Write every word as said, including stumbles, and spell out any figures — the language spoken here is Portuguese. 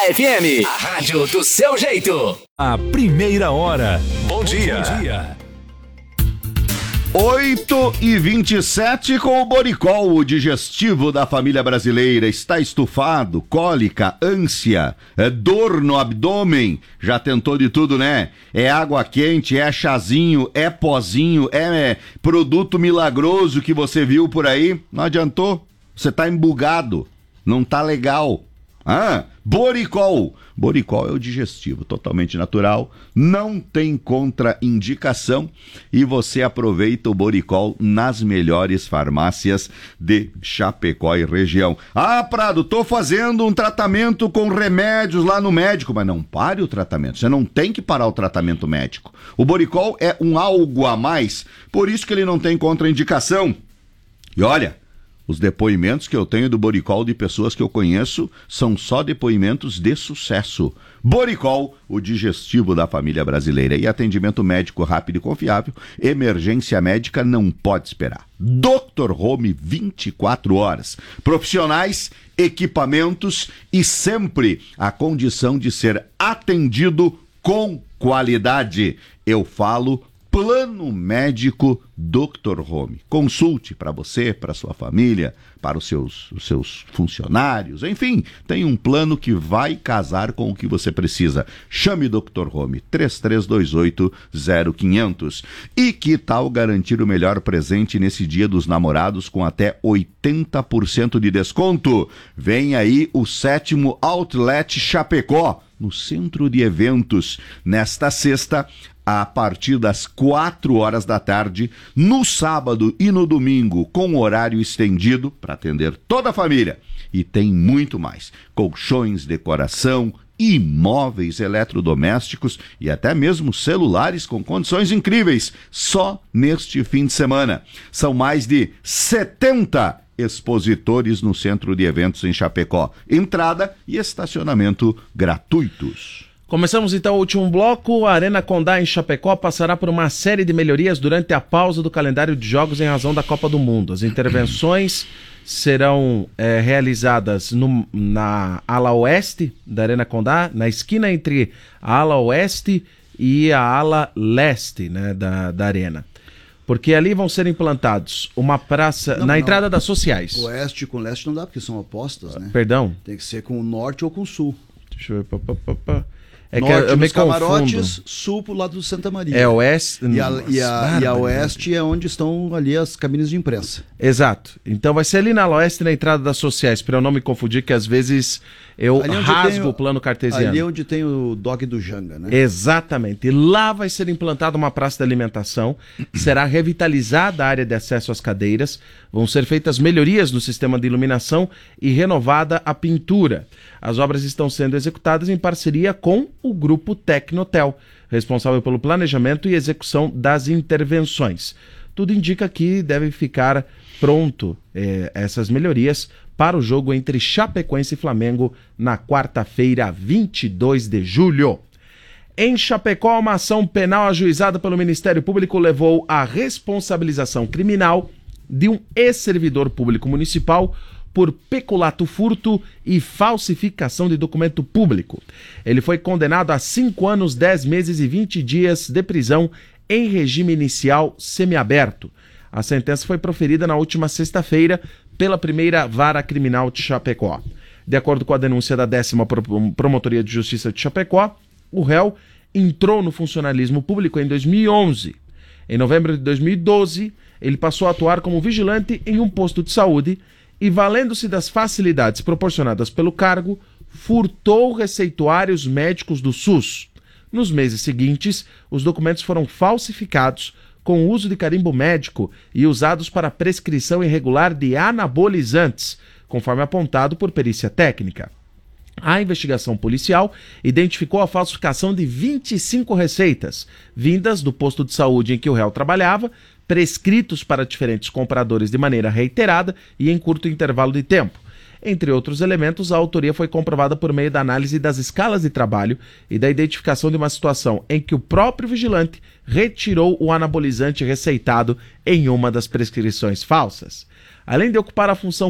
F M, a rádio do seu jeito. A primeira hora. Bom dia. Bom dia. oito e vinte e sete com o Boricol, o digestivo da família brasileira. Está estufado, cólica, ânsia, é dor no abdômen. Já tentou de tudo, né? É água quente, é chazinho, é pozinho, é produto milagroso que você viu por aí. Não adiantou. Você tá embugado. Não tá legal. Ah, Boricol. Boricol é o digestivo, totalmente natural, não tem contraindicação e você aproveita o Boricol nas melhores farmácias de Chapecó e região. Ah, Prado, tô fazendo um tratamento com remédios lá no médico, mas não pare o tratamento, você não tem que parar o tratamento médico. O Boricol é um algo a mais, por isso que ele não tem contraindicação. E olha, os depoimentos que eu tenho do Boricol de pessoas que eu conheço são só depoimentos de sucesso. Boricol, o digestivo da família brasileira. E atendimento médico rápido e confiável. Emergência médica não pode esperar. doutor Home, vinte e quatro horas. Profissionais, equipamentos e sempre a condição de ser atendido com qualidade. Eu falo Plano Médico doutor Home. Consulte para você, para sua família, para os seus, os seus funcionários, enfim, tem um plano que vai casar com o que você precisa. Chame doutor Home, três três dois oito zero quinhentos. E que tal garantir o melhor presente nesse Dia dos Namorados com até oitenta por cento de desconto? Vem aí o sétimo Outlet Chapecó, no centro de eventos, nesta sexta, a partir das quatro horas da tarde, no sábado e no domingo, com horário estendido para atender toda a família. E tem muito mais: colchões, decoração, imóveis, eletrodomésticos e até mesmo celulares com condições incríveis, só neste fim de semana. São mais de setenta expositores no centro de eventos em Chapecó. Entrada e estacionamento gratuitos. Começamos então o último bloco. A Arena Condá em Chapecó passará por uma série de melhorias durante a pausa do calendário de jogos em razão da Copa do Mundo. As intervenções serão é, realizadas no, na ala oeste da Arena Condá, na esquina entre a ala oeste e a ala leste, né, da, da arena. Porque ali vão ser implantados uma praça não, na não, entrada das sociais. Oeste com leste não dá, porque são opostas, né? Perdão? Tem que ser com o norte ou com o sul. Deixa eu ver. Pá, pá, pá, pá. É norte que eu me nos camarotes, confundo. sul pro lado do Santa Maria. É oeste. E a, e, a, e a oeste é onde estão ali as cabines de imprensa. Exato. Então vai ser ali na oeste, na entrada das sociais, para eu não me confundir, que às vezes eu rasgo o, o plano cartesiano. Ali é onde tem o dog do Janga, né? Exatamente. E lá vai ser implantada uma praça de alimentação, será revitalizada a área de acesso às cadeiras, vão ser feitas melhorias no sistema de iluminação e renovada a pintura. As obras estão sendo executadas em parceria com o Grupo Tecnotel, responsável pelo planejamento e execução das intervenções. Tudo indica que deve ficar pronto eh, essas melhorias para o jogo entre Chapecoense e Flamengo na quarta-feira, vinte e dois de julho. Em Chapecó, uma ação penal ajuizada pelo Ministério Público levou à responsabilização criminal de um ex-servidor público municipal por peculato, furto e falsificação de documento público. Ele foi condenado a cinco anos, dez meses e vinte dias de prisão em regime inicial semiaberto. A sentença foi proferida na última sexta-feira pela primeira vara criminal de Chapecó. De acordo com a denúncia da décima Promotoria de Justiça de Chapecó, o réu entrou no funcionalismo público em dois mil e onze. Em novembro de dois mil e doze, ele passou a atuar como vigilante em um posto de saúde e, valendo-se das facilidades proporcionadas pelo cargo, furtou receituários médicos do SUS. Nos meses seguintes, os documentos foram falsificados com o uso de carimbo médico e usados para prescrição irregular de anabolizantes, conforme apontado por perícia técnica. A investigação policial identificou a falsificação de vinte e cinco receitas, vindas do posto de saúde em que o réu trabalhava, prescritos para diferentes compradores de maneira reiterada e em curto intervalo de tempo. Entre outros elementos, a autoria foi comprovada por meio da análise das escalas de trabalho e da identificação de uma situação em que o próprio vigilante retirou o anabolizante receitado em uma das prescrições falsas. Além de ocupar a função